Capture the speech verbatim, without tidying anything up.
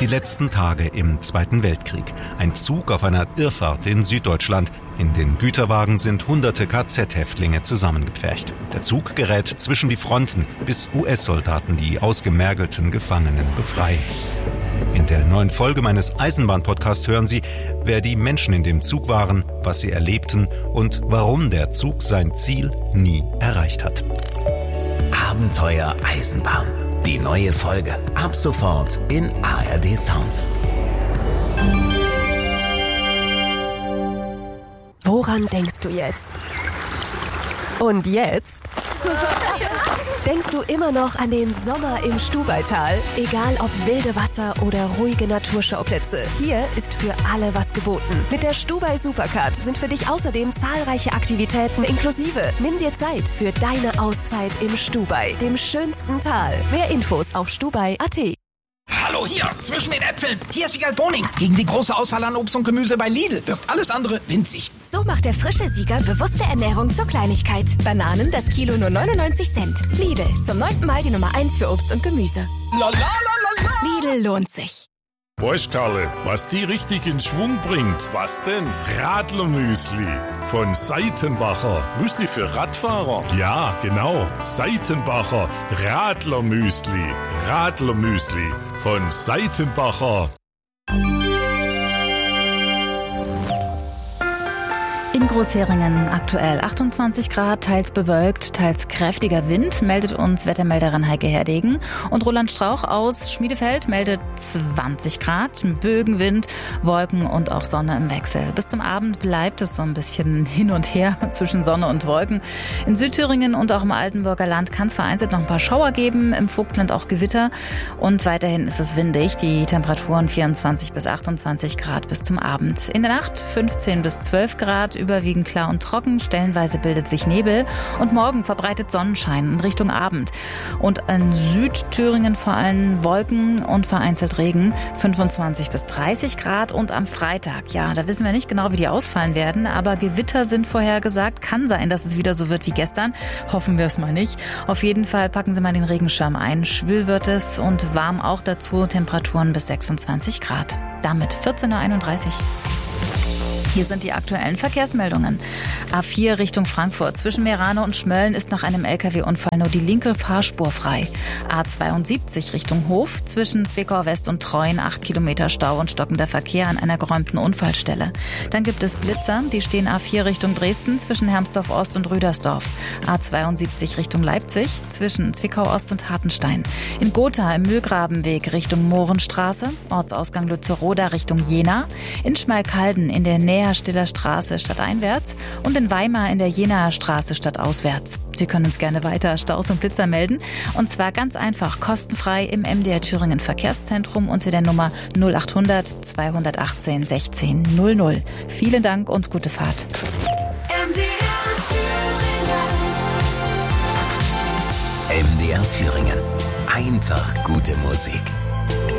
Die letzten Tage im Zweiten Weltkrieg. Ein Zug auf einer Irrfahrt in Süddeutschland. In den Güterwagen sind hunderte K Z-Häftlinge zusammengepfercht. Der Zug gerät zwischen die Fronten, bis U S-Soldaten die ausgemergelten Gefangenen befreien. In der neuen Folge meines Eisenbahn-Podcasts hören Sie, wer die Menschen in dem Zug waren, was sie erlebten und warum der Zug sein Ziel nie erreicht hat. Abenteuer Eisenbahn. Die neue Folge. Ab sofort in A R D Sounds. Woran denkst du jetzt? Und jetzt? Denkst du immer noch an den Sommer im Stubaital? Egal ob wilde Wasser oder ruhige Naturschauplätze, hier ist für alle was geboten. Mit der Stubai Supercard sind für dich außerdem zahlreiche Aktivitäten inklusive. Nimm dir Zeit für deine Auszeit im Stubai, dem schönsten Tal. Mehr Infos auf stubai punkt a t. Hallo hier, zwischen den Äpfeln. Hier ist Siegal Boning. Gegen die große Auswahl an Obst und Gemüse bei Lidl wirkt alles andere winzig. So macht der frische Sieger bewusste Ernährung zur Kleinigkeit. Bananen das Kilo nur neunundneunzig Cent. Lidl, zum neunten Mal die Nummer eins für Obst und Gemüse. La, la, la, la, la. Lidl lohnt sich. Weißt Karle, was die richtig in Schwung bringt? Was denn? Radlermüsli von Seitenbacher. Müsli für Radfahrer? Ja, genau. Seitenbacher Radlermüsli. Radlermüsli von Seitenbacher. In Großheringen aktuell achtundzwanzig Grad, teils bewölkt, teils kräftiger Wind, meldet uns Wettermelderin Heike Herdegen. Und Roland Strauch aus Schmiedefeld meldet zwanzig Grad, Bögenwind, Wolken und auch Sonne im Wechsel. Bis zum Abend bleibt es so ein bisschen hin und her zwischen Sonne und Wolken. In Südthüringen und auch im Altenburger Land kann es vereinzelt noch ein paar Schauer geben, im Vogtland auch Gewitter. Und weiterhin ist es windig, die Temperaturen vierundzwanzig bis achtundzwanzig Grad bis zum Abend. In der Nacht fünfzehn bis zwölf Grad, überwiegend klar und trocken, stellenweise bildet sich Nebel und morgen verbreitet Sonnenschein in Richtung Abend. Und in Südthüringen vor allem Wolken und vereinzelt Regen, fünfundzwanzig bis dreißig Grad und am Freitag, ja, da wissen wir nicht genau, wie die ausfallen werden, aber Gewitter sind vorhergesagt, kann sein, dass es wieder so wird wie gestern, hoffen wir es mal nicht. Auf jeden Fall packen Sie mal den Regenschirm ein, schwül wird es und warm auch dazu, Temperaturen bis sechsundzwanzig Grad. Damit vierzehn Uhr einunddreißig. Hier sind die aktuellen Verkehrsmeldungen. A vier Richtung Frankfurt. Zwischen Meerane und Schmölln ist nach einem L K W-Unfall nur die linke Fahrspur frei. A zweiundsiebzig Richtung Hof. Zwischen Zwickau West und Treuen acht Kilometer Stau und stockender Verkehr an einer geräumten Unfallstelle. Dann gibt es Blitzer. Die stehen A vier Richtung Dresden zwischen Hermsdorf Ost und Rüdersdorf. A zweiundsiebzig Richtung Leipzig zwischen Zwickau Ost und Hartenstein. In Gotha im Mühlgrabenweg Richtung Mohrenstraße. Ortsausgang Lützeroda Richtung Jena. In Schmalkalden in der Nähe Stiller Straße stadteinwärts und in Weimar in der Jenaer Straße stadtauswärts. Sie können uns gerne weiter Staus und Blitzer melden. Und zwar ganz einfach kostenfrei im M D R Thüringen Verkehrszentrum unter der Nummer null achthundert zweihundertachtzehn sechzehn null null. Vielen Dank und gute Fahrt. M D R Thüringen. M D R Thüringen. Einfach gute Musik.